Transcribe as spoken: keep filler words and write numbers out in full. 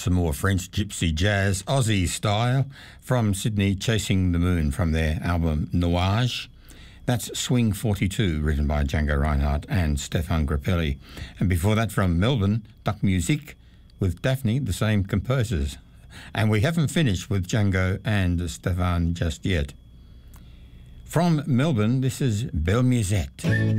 some more French gypsy jazz, Aussie style, from Sydney, Chasing the Moon, from their album Nuage. That's Swing forty-two, written by Django Reinhardt and Stefan Grappelli. And before that, from Melbourne, Duck Music, with Daphne, the same composers. And we haven't finished with Django and Stefan just yet. From Melbourne, this is Belle Musette.